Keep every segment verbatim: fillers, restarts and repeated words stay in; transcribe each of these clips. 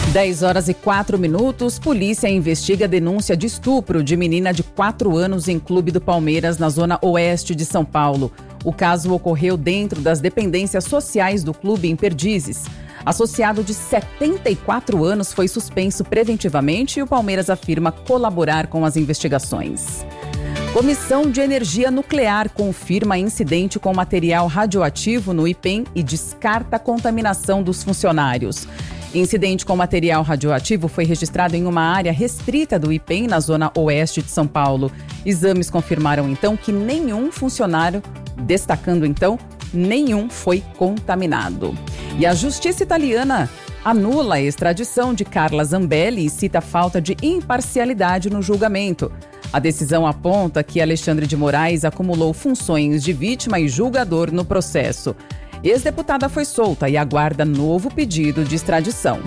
dez horas e quatro minutos, polícia investiga denúncia de estupro de menina de quatro anos em clube do Palmeiras, na zona oeste de São Paulo. O caso ocorreu dentro das dependências sociais do clube em Perdizes. Associado de setenta e quatro anos foi suspenso preventivamente e o Palmeiras afirma colaborar com as investigações. Comissão de Energia Nuclear confirma incidente com material radioativo no I P E M e descarta a contaminação dos funcionários. Incidente com material radioativo foi registrado em uma área restrita do I P E M, na zona oeste de São Paulo. Exames confirmaram, então, que nenhum funcionário, destacando, então, nenhum foi contaminado. E a justiça italiana anula a extradição de Carla Zambelli e cita falta de imparcialidade no julgamento. A decisão aponta que Alexandre de Moraes acumulou funções de vítima e julgador no processo. Ex-deputada foi solta e aguarda novo pedido de extradição.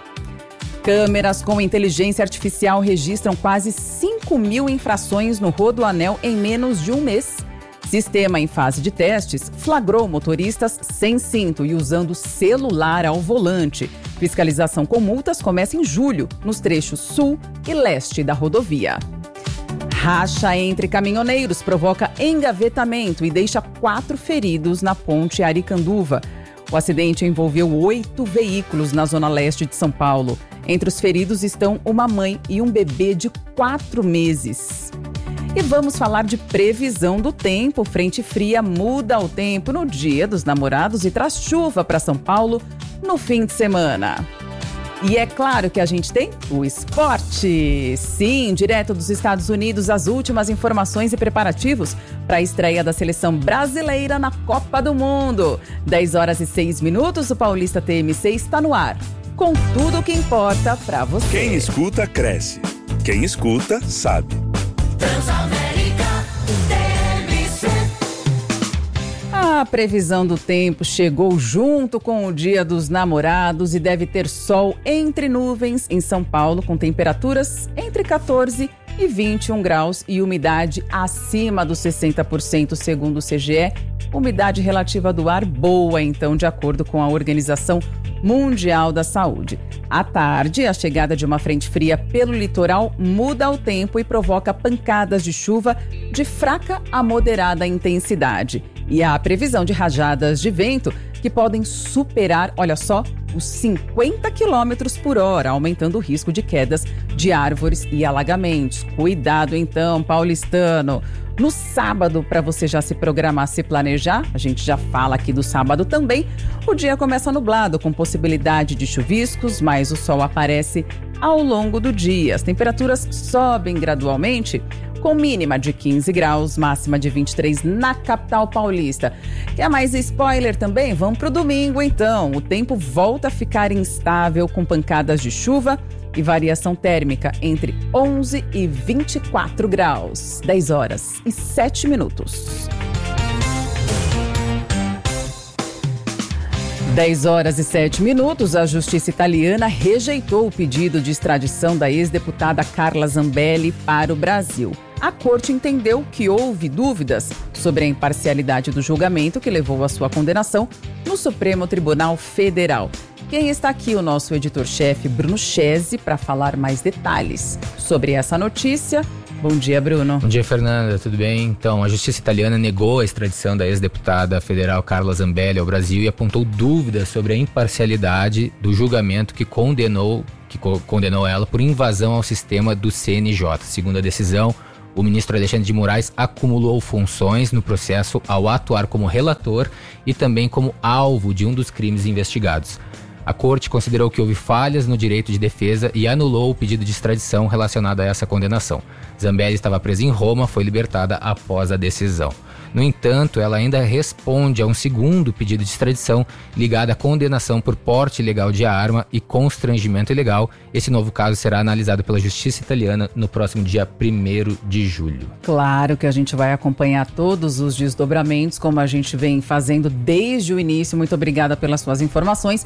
Câmeras com inteligência artificial registram quase cinco mil infrações no Rodoanel em menos de um mês. Sistema em fase de testes flagrou motoristas sem cinto e usando celular ao volante. Fiscalização com multas começa em julho, nos trechos sul e leste da rodovia. Racha entre caminhoneiros provoca engavetamento e deixa quatro feridos na ponte Aricanduva. O acidente envolveu oito veículos na zona leste de São Paulo. Entre os feridos estão uma mãe e um bebê de quatro meses. E vamos falar de previsão do tempo. Frente fria muda o tempo no Dia dos Namorados e traz chuva para São Paulo no fim de semana. E é claro que a gente tem o esporte. Sim, direto dos Estados Unidos, as últimas informações e preparativos para a estreia da seleção brasileira na Copa do Mundo. dez horas e seis minutos, o Paulista T M C está no ar, com tudo o que importa para você. Quem escuta, cresce. Quem escuta, sabe. Transamérica T M C. A previsão do tempo chegou junto com o Dia dos Namorados e deve ter sol entre nuvens em São Paulo, com temperaturas entre quatorze e vinte e um graus e umidade acima dos sessenta por cento, segundo o C G E. Umidade relativa do ar boa, então, de acordo com a Organização Mundial da Saúde. À tarde, a chegada de uma frente fria pelo litoral muda o tempo e provoca pancadas de chuva de fraca a moderada intensidade. E há a previsão de rajadas de vento que podem superar, olha só, os cinquenta quilômetros por hora, aumentando o risco de quedas de árvores e alagamentos. Cuidado então, paulistano. No sábado, para você já se programar, se planejar, a gente já fala aqui do sábado também, o dia começa nublado, com possibilidade de chuviscos, mas o sol aparece ao longo do dia. As temperaturas sobem gradualmente, com mínima de quinze graus, máxima de vinte e três na capital paulista. Quer mais spoiler também? Vamos pro domingo, então. O tempo volta a ficar instável, com pancadas de chuva e variação térmica entre onze e vinte e quatro graus. dez horas e sete minutos. dez horas e sete minutos, a justiça italiana rejeitou o pedido de extradição da ex-deputada Carla Zambelli para o Brasil. A corte entendeu que houve dúvidas sobre a imparcialidade do julgamento que levou à sua condenação no Supremo Tribunal Federal. Quem está aqui, o nosso editor-chefe Bruno Chese, para falar mais detalhes sobre essa notícia. Bom dia, Bruno. Bom dia, Fernanda. Tudo bem? Então, a justiça italiana negou a extradição da ex-deputada federal Carla Zambelli ao Brasil e apontou dúvidas sobre a imparcialidade do julgamento que condenou, que co- condenou ela por invasão ao sistema do C N J. Segundo a decisão, o ministro Alexandre de Moraes acumulou funções no processo ao atuar como relator e também como alvo de um dos crimes investigados. A corte considerou que houve falhas no direito de defesa e anulou o pedido de extradição relacionado a essa condenação. Zambelli estava presa em Roma, foi libertada após a decisão. No entanto, ela ainda responde a um segundo pedido de extradição ligado à condenação por porte ilegal de arma e constrangimento ilegal. Esse novo caso será analisado pela justiça italiana no próximo dia primeiro de julho. Claro que a gente vai acompanhar todos os desdobramentos, como a gente vem fazendo desde o início. Muito obrigada pelas suas informações.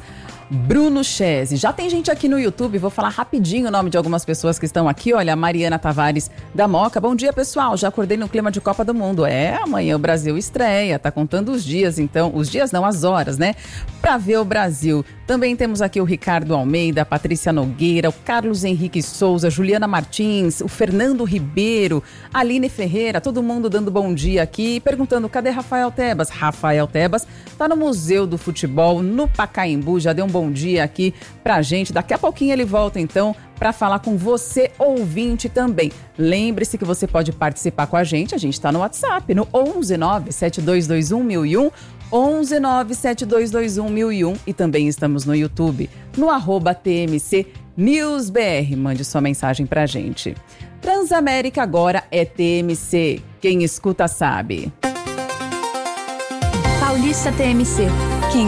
Bruno Chese. Já tem gente aqui no YouTube, vou falar rapidinho o nome de algumas pessoas que estão aqui. Olha, Mariana Tavares da Moca. Bom dia, pessoal. Já acordei no clima de Copa do Mundo. É, amanhã o Brasil estreia. Tá contando os dias, então. Os dias não, as horas, né? Pra ver o Brasil. Também temos aqui o Ricardo Almeida, a Patrícia Nogueira, o Carlos Henrique Souza, Juliana Martins, o Fernando Ribeiro, a Aline Ferreira, todo mundo dando bom dia aqui e perguntando, cadê Rafael Tebas? Rafael Tebas tá no Museu do Futebol, no Pacaembu, já deu um bom dia aqui pra gente. Daqui a pouquinho ele volta, então, para falar com você, ouvinte, também. Lembre-se que você pode participar com a gente, a gente está no WhatsApp, no onze nove sete dois dois um mil e um, onze nove sete dois dois um mil e um, e também estamos no YouTube, no arroba T M C News B R. Mande sua mensagem pra gente. Transamérica agora é T M C. Quem escuta sabe. Paulista T M C. Quem